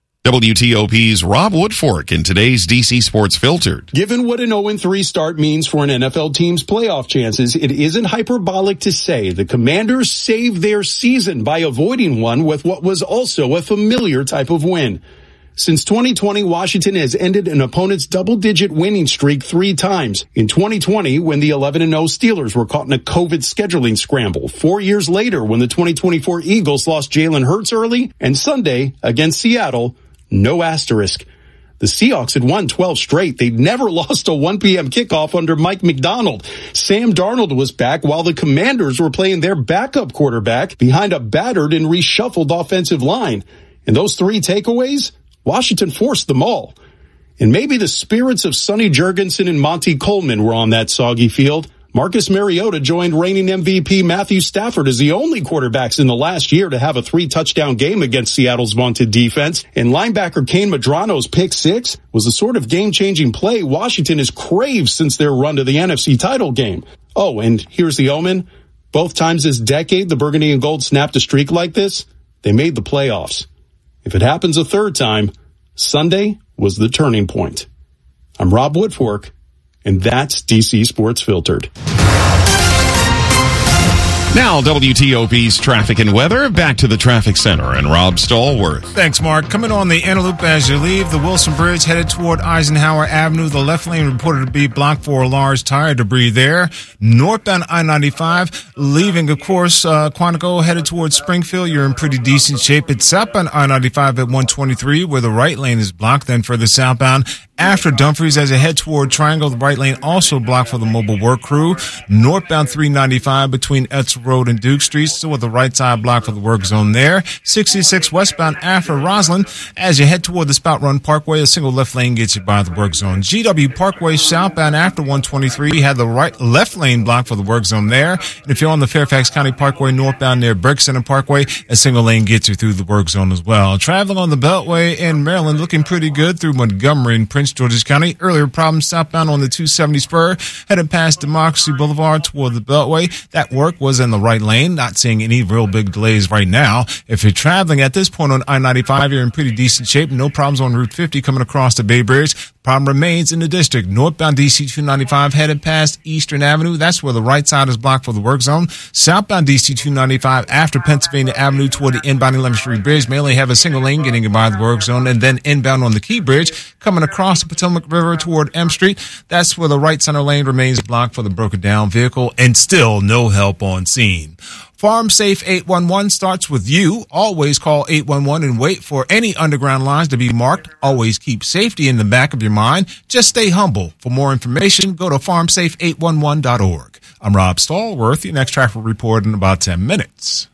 WTOP's Rob Woodfork in today's DC Sports Filtered. Given what an 0-3 start means for an NFL team's playoff chances, it isn't hyperbolic to say the Commanders saved their season by avoiding one with what was also a familiar type of win. Since 2020, Washington has ended an opponent's double-digit winning streak 3 times. In 2020, when the 11-0 Steelers were caught in a COVID scheduling scramble. 4 years later, when the 2024 Eagles lost Jalen Hurts early. And Sunday, against Seattle, no asterisk. The Seahawks had won 12 straight. They'd never lost a 1 p.m. kickoff under Mike McDonald. Sam Darnold was back while the Commanders were playing their backup quarterback behind a battered and reshuffled offensive line. And those 3 takeaways, Washington forced them all. And maybe the spirits of Sonny Jurgensen and Monty Coleman were on that soggy field. Marcus Mariota joined reigning MVP Matthew Stafford as the only quarterbacks in the last year to have a 3-touchdown game against Seattle's vaunted defense. And linebacker Kane Madrano's pick 6 was the sort of game-changing play Washington has craved since their run to the NFC title game. Oh, and here's the omen. Both times this decade the Burgundy and Gold snapped a streak like this, they made the playoffs. If it happens a third time, Sunday was the turning point. I'm Rob Woodfork, and that's DC Sports Filtered. Now, WTOP's traffic and weather. Back to the traffic center and Rob Stallworth. Thanks, Mark. Coming on the inner loop as you leave the Wilson Bridge headed toward Eisenhower Avenue. The left lane reported to be blocked for large tire debris there. Northbound I-95 leaving, of course, Quantico headed towards Springfield. You're in pretty decent shape. It's southbound I-95 at 123 where the right lane is blocked. Then further southbound after Dumfries as you head toward Triangle, the right lane also blocked for the mobile work crew. Northbound 395 between Etzel Road and Duke Street, still with the right side blocked for the work zone there. 66 westbound after Roslyn as you head toward the Spout Run Parkway. A single left lane gets you by the work zone. GW Parkway southbound after 123 had the left lane blocked for the work zone there. And if you're on the Fairfax County Parkway northbound near Burke Center Parkway, a single lane gets you through the work zone as well. Traveling on the Beltway in Maryland looking pretty good through Montgomery and Prince George's County. Earlier problems southbound on the 270 spur headed past Democracy Boulevard toward the Beltway. That work was in the right lane. Not seeing any real big delays right now. If you're traveling at this point on I-95, you're in pretty decent shape. No problems on Route 50 coming across the Bay Bridge. Problem remains in the district. Northbound DC 295 headed past Eastern Avenue. That's where the right side is blocked for the work zone. Southbound DC 295 after Pennsylvania Avenue toward the inbound 11th Street Bridge may only have a single lane getting by the work zone, and then inbound on the Key Bridge coming across the Potomac River toward M Street. That's where the right center lane remains blocked for the broken down vehicle, and still no help on scene. Farm Safe 811 starts with you. Always call 811 and wait for any underground lines to be marked. Always keep safety in the back of your mind. Just stay humble. For more information, go to farmsafe811.org. I'm Rob Stallworth. Your next traffic report in about 10 minutes.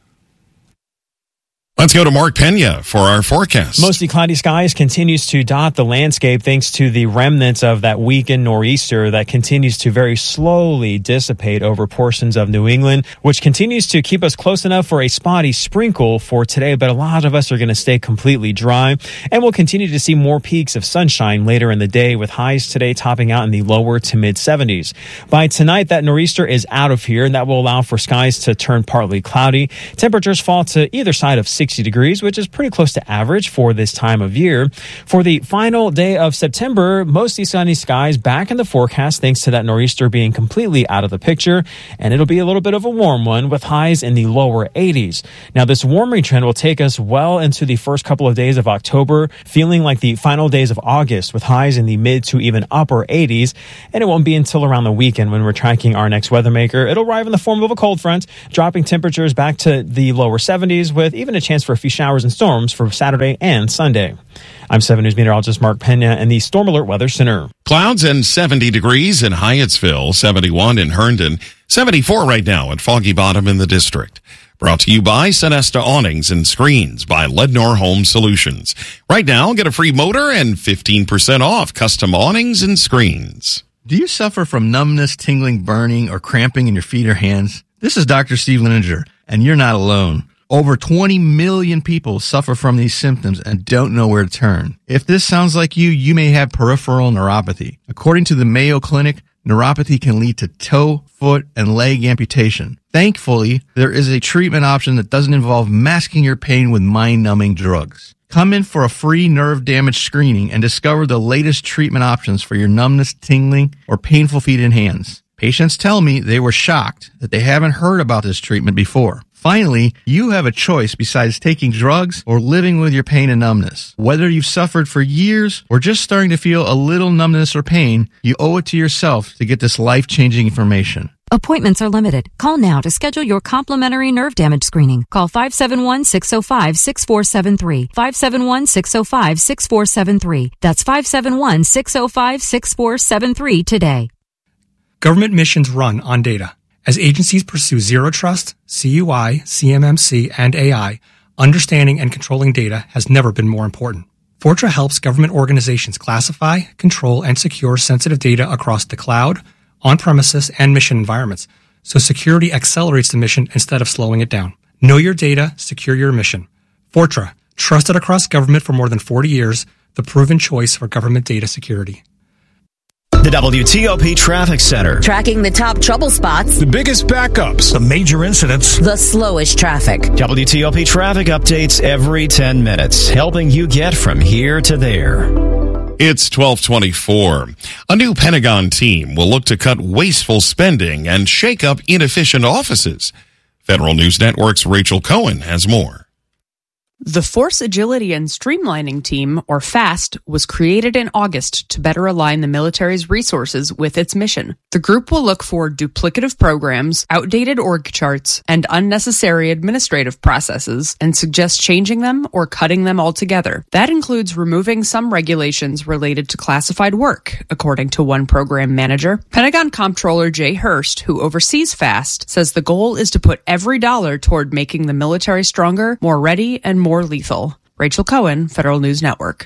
Let's go to Mark Pena for our forecast. Mostly cloudy skies continues to dot the landscape thanks to the remnants of that weekend nor'easter that continues to very slowly dissipate over portions of New England, which continues to keep us close enough for a spotty sprinkle for today, but a lot of us are going to stay completely dry, and we'll continue to see more peaks of sunshine later in the day with highs today topping out in the lower to mid 70s. By tonight, that nor'easter is out of here, and that will allow for skies to turn partly cloudy. Temperatures fall to either side of 60 60 degrees, which is pretty close to average for this time of year. For the final day of September, mostly sunny skies back in the forecast thanks to that nor'easter being completely out of the picture, and it'll be a little bit of a warm one with highs in the lower 80s. Now, this warming trend will take us well into the first couple of days of October, feeling like the final days of August with highs in the mid to even upper 80s, and it won't be until around the weekend when we're tracking our next weather maker. It'll arrive in the form of a cold front, dropping temperatures back to the lower 70s with even a chance for a few showers and storms for Saturday and Sunday. I'm 7 News meteorologist Mark Pena in the Storm Alert Weather Center. Clouds and 70 degrees in Hyattsville, 71 in Herndon, 74 right now at Foggy Bottom in the district. Brought to you by Sonesta Awnings and Screens by Lednor Home Solutions. Right now, get a free motor and 15% off custom awnings and screens. Do you suffer from numbness, tingling, burning, or cramping in your feet or hands? This is Dr. Steve Lininger, and you're not alone. Over 20 million people suffer from these symptoms and don't know where to turn. If this sounds like you may have peripheral neuropathy. According to the Mayo Clinic, neuropathy can lead to toe, foot, and leg amputation. Thankfully, there is a treatment option that doesn't involve masking your pain with mind-numbing drugs. Come in for a free nerve damage screening and discover the latest treatment options for your numbness, tingling, or painful feet and hands. Patients tell me they were shocked that they haven't heard about this treatment before. Finally, you have a choice besides taking drugs or living with your pain and numbness. Whether you've suffered for years or just starting to feel a little numbness or pain, you owe it to yourself to get this life-changing information. Appointments are limited. Call now to schedule your complimentary nerve damage screening. Call 571-605-6473. 571-605-6473. That's 571-605-6473 today. Government missions run on data. As agencies pursue Zero Trust, CUI, CMMC, and AI, understanding and controlling data has never been more important. Fortra helps government organizations classify, control, and secure sensitive data across the cloud, on-premises, and mission environments, so security accelerates the mission instead of slowing it down. Know your data, secure your mission. Fortra, trusted across government for more than 40 years, the proven choice for government data security. The WTOP Traffic Center. Tracking the top trouble spots. The biggest backups. The major incidents. The slowest traffic. WTOP traffic updates every 10 minutes, helping you get from here to there. It's 1224. A new Pentagon team will look to cut wasteful spending and shake up inefficient offices. Federal News Network's Rachel Cohen has more. The Force Agility and Streamlining Team, or FAST, was created in August to better align the military's resources with its mission. The group will look for duplicative programs, outdated org charts, and unnecessary administrative processes, and suggest changing them or cutting them altogether. That includes removing some regulations related to classified work, according to one program manager. Pentagon Comptroller Jay Hurst, who oversees FAST, says the goal is to put every dollar toward making the military stronger, more ready, and more lethal. Rachel Cohen, Federal News Network.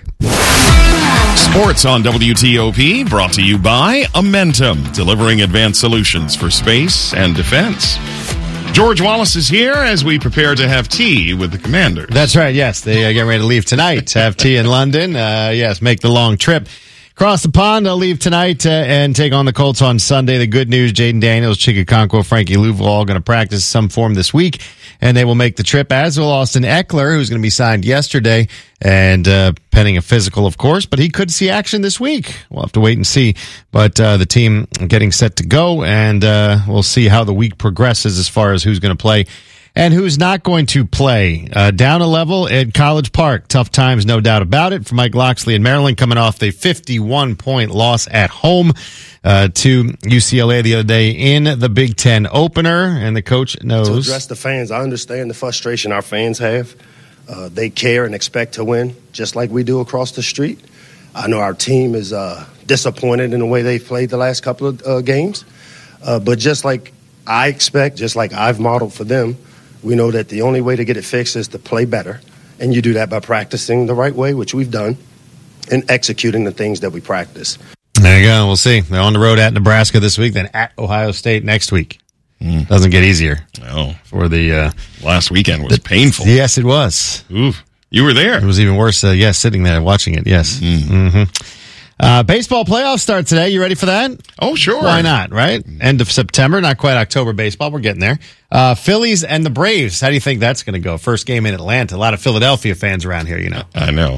Sports on WTOP, brought to you by Amentum, delivering advanced solutions for space and defense. George Wallace is here as we prepare to have tea with the Commanders. That's right, yes. They get ready to leave tonight to have tea in London. Yes, make the long trip. Across the pond, they'll leave tonight and take on the Colts on Sunday. The good news, Jaden Daniels, Chika Okonkwo, Frankie Louisville all going to practice some form this week, and they will make the trip, as will Austin Eckler, who's going to be signed yesterday, and pending a physical, of course, but he could see action this week. We'll have to wait and see. But the team getting set to go, and we'll see how the week progresses as far as who's going to play and who's not going to play. Down a level at College Park. Tough times, no doubt about it, for Mike Loxley in Maryland, coming off the 51-point loss at home to UCLA the other day in the Big Ten opener. And the coach knows. To address the fans, I understand the frustration our fans have. They care and expect to win, just like we do across the street. I know our team is disappointed in the way they've played the last couple of games. But just like I expect, just like I've modeled for them, we know that the only way to get it fixed is to play better, and you do that by practicing the right way, which we've done, and executing the things that we practice. There you go. We'll see. They're on the road at Nebraska this week, then at Ohio State next week. Doesn't get easier. No. For the last weekend was painful. Yes, it was. Ooh, you were there. It was even worse. Sitting there watching it. Yes. Baseball playoffs start today. You ready for that? Oh, sure. Why not, right? End of September, not quite October baseball. We're getting there. Phillies and the Braves. How do you think that's going to go? First game in Atlanta. A lot of Philadelphia fans around here, you know. I know.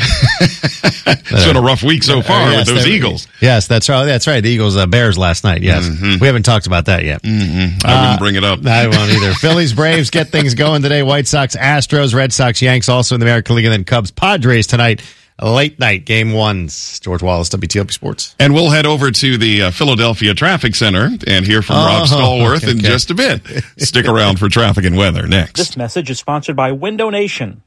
It's been a rough week so far with those Eagles. Yes, that's right. That's right. The Eagles, Bears last night. Yes. Mm-hmm. We haven't talked about that yet. Mm-hmm. I wouldn't bring it up. I won't either. Phillies, Braves get things going today. White Sox, Astros, Red Sox, Yanks also in the American League, and then Cubs, Padres tonight. Late night, game ones. George Wallace, WTOP Sports. And we'll head over to the Philadelphia Traffic Center and hear from Rob Stallworth in just a bit. Stick around for traffic and weather next. This message is sponsored by Window Nation.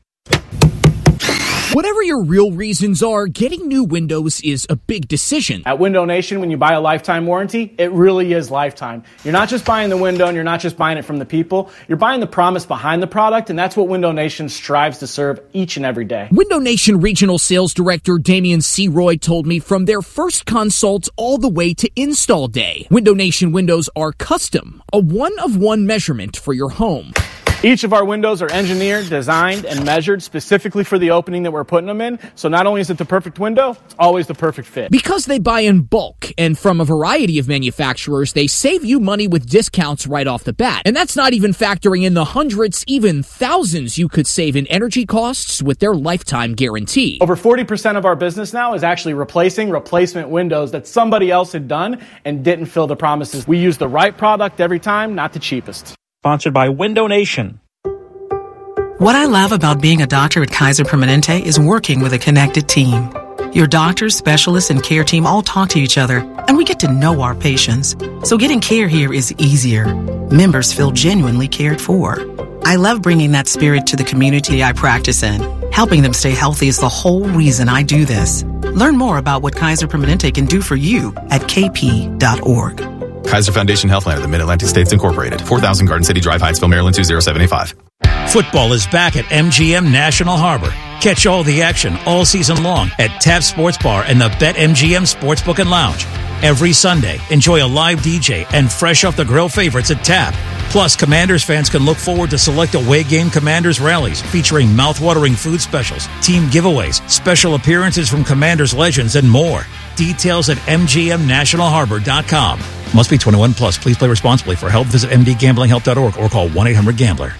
Whatever your real reasons are, getting new windows is a big decision. At Window Nation, when you buy a lifetime warranty, it really is lifetime. You're not just buying the window and you're not just buying it from the people. You're buying the promise behind the product, and that's what Window Nation strives to serve each and every day. Window Nation Regional Sales Director Damian C. Roy told me from their first consult all the way to install day, Window Nation windows are custom, a one-of-one measurement for your home. Each of our windows are engineered, designed, and measured specifically for the opening that we're putting them in. So not only is it the perfect window, it's always the perfect fit. Because they buy in bulk and from a variety of manufacturers, they save you money with discounts right off the bat. And that's not even factoring in the hundreds, even thousands you could save in energy costs with their lifetime guarantee. Over 40% of our business now is actually replacing replacement windows that somebody else had done and didn't fill the promises. We use the right product every time, not the cheapest. Sponsored by Window Nation. What I love about being a doctor at Kaiser Permanente is working with a connected team. Your doctors, specialists, and care team all talk to each other, and we get to know our patients. So getting care here is easier. Members feel genuinely cared for. I love bringing that spirit to the community I practice in. Helping them stay healthy is the whole reason I do this. Learn more about what Kaiser Permanente can do for you at kp.org. Kaiser Foundation Healthline of the Mid-Atlantic States Incorporated. 4000 Garden City Drive, Hyattsville, Maryland 20785. Football is back at MGM National Harbor. Catch all the action all season long at TAP Sports Bar and the BetMGM Sportsbook and Lounge. Every Sunday, enjoy a live DJ and fresh off the grill favorites at TAP. Plus, Commanders fans can look forward to select away game Commanders rallies featuring mouthwatering food specials, team giveaways, special appearances from Commanders legends, and more. Details at mgmnationalharbor.com. Must be 21 plus. Please play responsibly. For help, visit mdgamblinghelp.org or call 1-800-GAMBLER.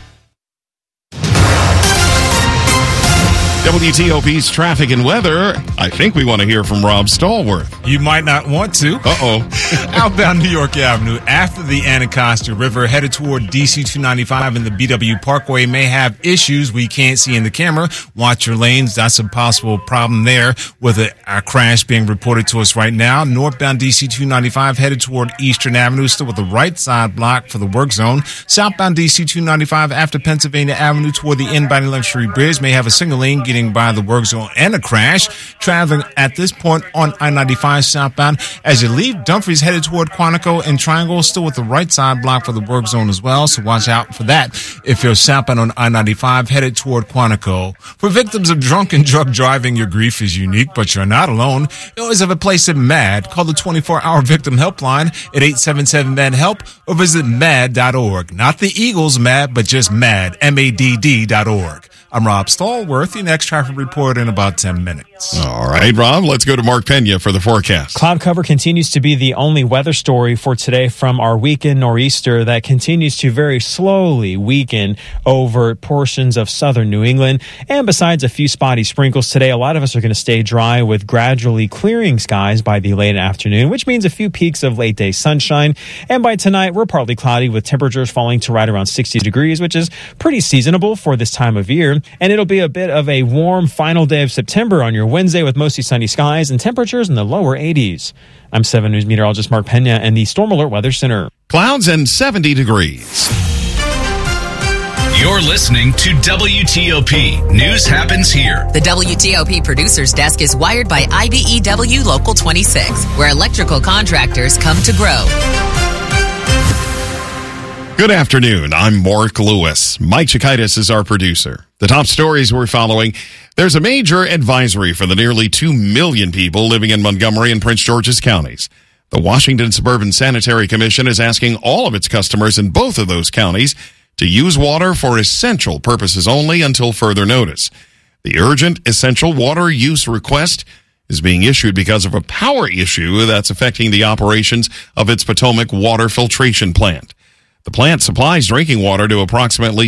WTOP's traffic and weather. I think we want to hear from Rob Stallworth. You might not want to. Uh-oh. Outbound New York Avenue after the Anacostia River headed toward DC 295 and the BW Parkway may have issues we can't see in the camera. Watch your lanes. That's a possible problem there with a crash being reported to us right now. Northbound DC 295 headed toward Eastern Avenue, still with the right side blocked for the work zone. Southbound DC 295 after Pennsylvania Avenue toward the inbound Luxury Bridge may have a single lane getting by the work zone and a crash. Traveling at this point on I-95 southbound as you leave Dumfries headed toward Quantico and Triangle, still with the right side blocked for the work zone as well, so watch out for that if you're southbound on I-95 headed toward Quantico. For victims of drunk and drug driving, your grief is unique, but you're not alone. You always have a place at MAD. Call the 24-hour victim helpline at 877-MAD-HELP or visit MAD.org. Not the Eagles MAD, but just MAD, MADD.org. I'm Rob Stallworth. The next traffic report in about 10 minutes. All right, Rob, let's go to Mark Pena for the forecast. Cloud cover continues to be the only weather story for today from our weekend nor'easter that continues to very slowly weaken over portions of southern New England. And besides a few spotty sprinkles today, a lot of us are going to stay dry with gradually clearing skies by the late afternoon, which means a few peaks of late day sunshine. And by tonight, we're partly cloudy with temperatures falling to right around 60 degrees, which is pretty seasonable for this time of year. And it'll be a bit of a warm final day of September on your Wednesday with mostly sunny skies and temperatures in the lower 80s. I'm 7 News meteorologist Mark Pena and the Storm Alert Weather Center. Clouds and 70 degrees. You're listening to WTOP. News happens here. The WTOP producer's desk is wired by IBEW Local 26, where electrical contractors come to grow. Good afternoon. I'm Mark Lewis. Mike Chikaitis is our producer. The top stories we're following. There's a major advisory for the nearly 2 million people living in Montgomery and Prince George's counties. The Washington Suburban Sanitary Commission is asking all of its customers in both of those counties to use water for essential purposes only until further notice. The urgent essential water use request is being issued because of a power issue that's affecting the operations of its Potomac water filtration plant. The plant supplies drinking water to approximately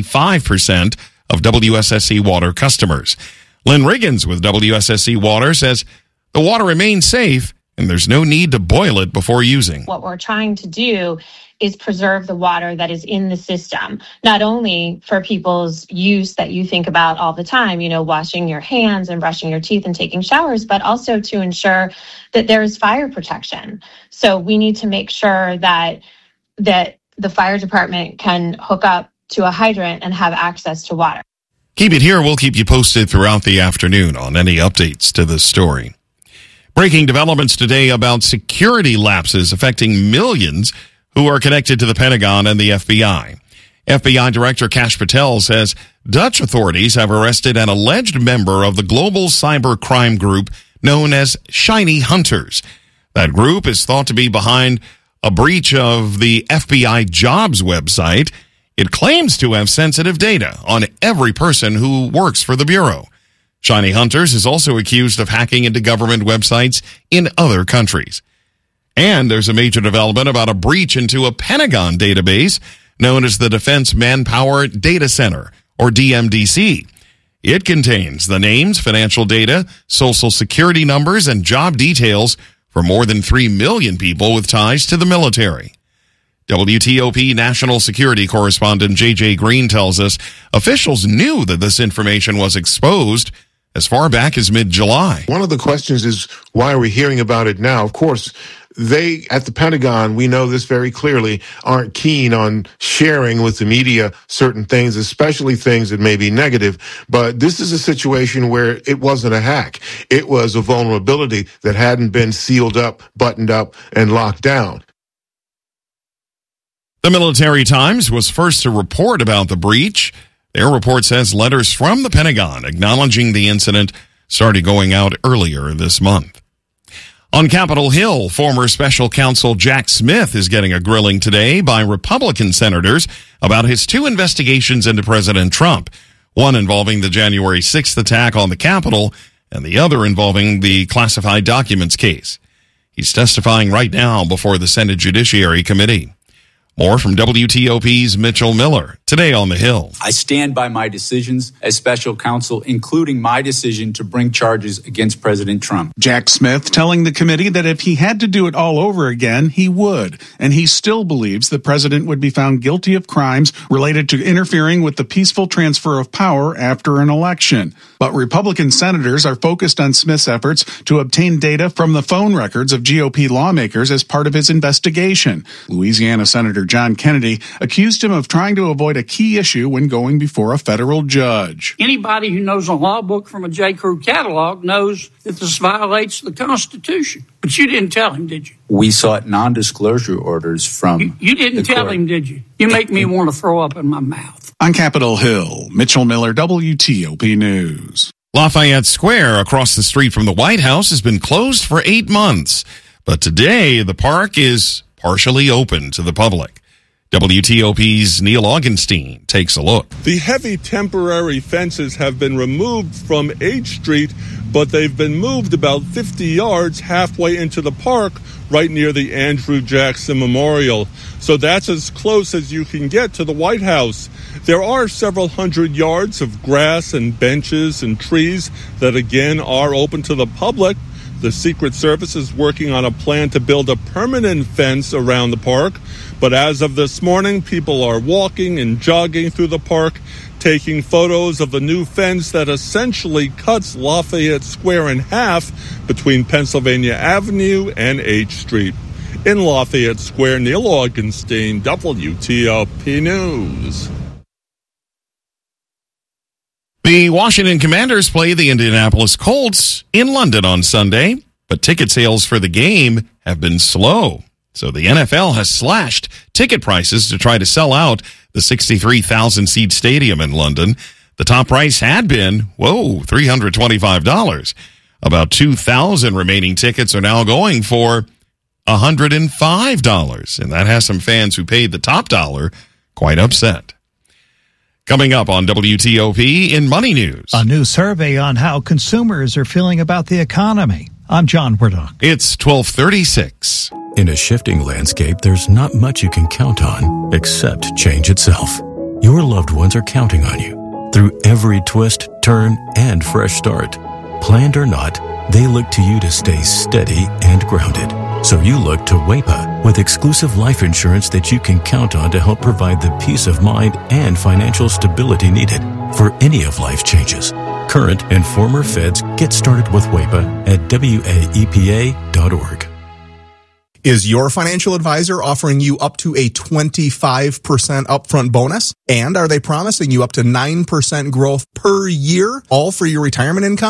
75% of WSSC Water customers. Lynn Riggins with WSSC Water says the water remains safe and there's no need to boil it before using. What we're trying to do is preserve the water that is in the system, not only for people's use that you think about all the time, washing your hands and brushing your teeth and taking showers, but also to ensure that there is fire protection. So we need to make sure that the fire department can hook up to a hydrant and have access to water. Keep it here. We'll keep you posted throughout the afternoon on any updates to this story. Breaking developments today about security lapses affecting millions who are connected to the Pentagon and the FBI. FBI Director Kash Patel says Dutch authorities have arrested an alleged member of the global cyber crime group known as Shiny Hunters. That group is thought to be behind a breach of the FBI Jobs website. It claims to have sensitive data on every person who works for the Bureau. Shiny Hunters is also accused of hacking into government websites in other countries. And there's a major development about a breach into a Pentagon database known as the Defense Manpower Data Center, or DMDC. It contains the names, financial data, social security numbers, and job details for more than 3 million people with ties to the military. WTOP national security correspondent J.J. Green tells us officials knew that this information was exposed as far back as mid-July. One of the questions is, why are we hearing about it now? Of course, they, at the Pentagon, we know this very clearly, aren't keen on sharing with the media certain things, especially things that may be negative. But this is a situation where it wasn't a hack. It was a vulnerability that hadn't been sealed up, buttoned up, and locked down. The Military Times was first to report about the breach. Their report says letters from the Pentagon acknowledging the incident started going out earlier this month. On Capitol Hill, former special counsel Jack Smith is getting a grilling today by Republican senators about his 2 investigations into President Trump, one involving the January 6th attack on the Capitol and the other involving the classified documents case. He's testifying right now before the Senate Judiciary Committee. More from WTOP's Mitchell Miller today on the Hill. I stand by my decisions as special counsel, including my decision to bring charges against President Trump. Jack Smith telling the committee that if he had to do it all over again, he would. And he still believes the president would be found guilty of crimes related to interfering with the peaceful transfer of power after an election. But Republican senators are focused on Smith's efforts to obtain data from the phone records of GOP lawmakers as part of his investigation. Louisiana Senator John Kennedy accused him of trying to avoid a key issue when going before a federal judge. Anybody who knows a law book from a J. Crew catalog knows that this violates the Constitution. But you didn't tell him, did you? We sought non-disclosure orders from You didn't tell him, did you? You make me want to throw up in my mouth. On Capitol Hill, Mitchell Miller, WTOP News. Lafayette Square across the street from the White House has been closed for 8 months. But today, the park is partially open to the public. WTOP's Neil Augenstein takes a look. The heavy temporary fences have been removed from H Street, but they've been moved about 50 yards halfway into the park, right near the Andrew Jackson Memorial. So that's as close as you can get to the White House. There are several hundred yards of grass and benches and trees that again are open to the public. The Secret Service is working on a plan to build a permanent fence around the park. But as of this morning, people are walking and jogging through the park, taking photos of the new fence that essentially cuts Lafayette Square in half between Pennsylvania Avenue and H Street. In Lafayette Square, Neil Augenstein, WTOP News. The Washington Commanders play the Indianapolis Colts in London on Sunday, but ticket sales for the game have been slow. So the NFL has slashed ticket prices to try to sell out the 63,000-seat stadium in London. The top price had been, $325. About 2,000 remaining tickets are now going for $105, and that has some fans who paid the top dollar quite upset. Coming up on WTOP in Money News. A new survey on how consumers are feeling about the economy. I'm John Wardock. It's 12:36. In a shifting landscape, there's not much you can count on except change itself. Your loved ones are counting on you through every twist, turn, and fresh start. Planned or not, they look to you to stay steady and grounded. So you look to WAPA with exclusive life insurance that you can count on to help provide the peace of mind and financial stability needed for any of life changes. Current and former feds get started with WAPA at WAEPA.org. Is your financial advisor offering you up to a 25% upfront bonus? And are they promising you up to 9% growth per year, all for your retirement income?